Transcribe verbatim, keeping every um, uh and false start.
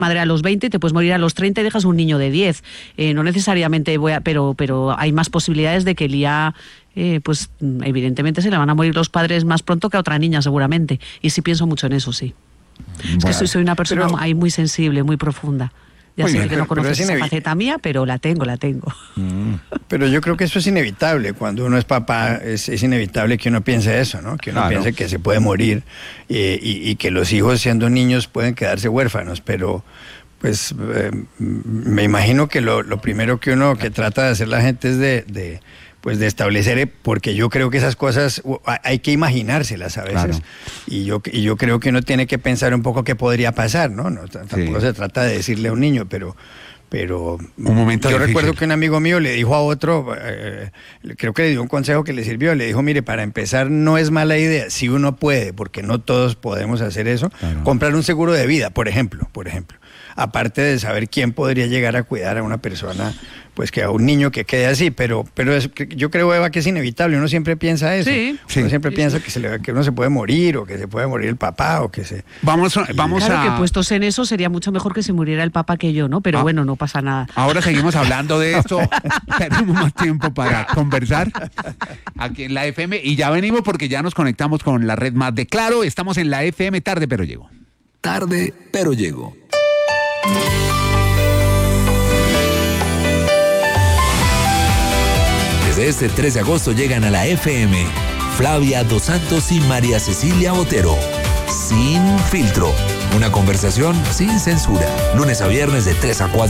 madre a los veinte, te puedes morir a los treinta y dejas un niño de diez. Eh, no necesariamente voy a, pero, pero hay más posibilidades de que el I A, eh, pues evidentemente se le van a morir los padres más pronto que a otra niña seguramente. Y sí pienso mucho en eso, sí. Bueno, es que soy, soy una persona pero, ahí muy sensible, muy profunda. Ya sé bien, que no conoces esa faceta mía, pero la tengo, la tengo. Mm. Pero yo creo que eso es inevitable. Cuando uno es papá, es, es inevitable que uno piense eso, ¿no? Que uno claro. piense que se puede morir eh, y, y que los hijos, siendo niños, pueden quedarse huérfanos. Pero, pues, eh, me imagino que lo, lo primero que uno que trata de hacer la gente es de... de pues de establecer, porque yo creo que esas cosas hay que imaginárselas a veces, claro. y yo y yo creo que uno tiene que pensar un poco qué podría pasar, ¿no? no tampoco sí. se trata de decirle a un niño, pero pero un momento yo difícil. Recuerdo que un amigo mío le dijo a otro, eh, creo que le dio un consejo que le sirvió, le dijo, mire, para empezar no es mala idea, si uno puede, porque no todos podemos hacer eso, claro. comprar un seguro de vida, por ejemplo, por ejemplo. Aparte de saber quién podría llegar a cuidar a una persona, pues que a un niño que quede así, pero pero es, yo creo, Eva, que es inevitable, uno siempre piensa eso, sí, uno sí, siempre sí, piensa sí. que, se le, que uno se puede morir, o que se puede morir el papá, o que se... Vamos, vamos claro a... que puestos en eso sería mucho mejor que se muriera el papá que yo, ¿no? Pero ah, bueno, no pasa nada. Ahora seguimos hablando de esto, tenemos más tiempo para conversar aquí en la F M, y ya venimos porque ya nos conectamos con la red más de Claro, estamos en la F M Tarde Pero Llego. Tarde Pero Llego. Desde este tres de agosto llegan a la F M Flavia Dos Santos y María Cecilia Botero. Sin filtro. Una conversación sin censura. Lunes a viernes de tres a cuatro.